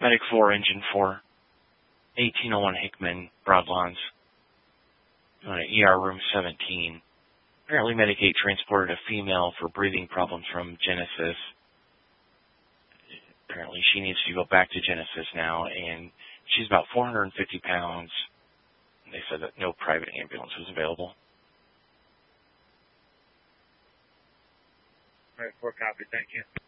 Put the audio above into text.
Medic 4, Engine 4, 1801 Hickman, Broadlawns, ER Room 17. Apparently Medic 8 transported a female for breathing problems from Genesis. Apparently she needs to go back to Genesis now, and she's about 450 pounds. They said that no private ambulance was available. All right, 4 copy, thank you.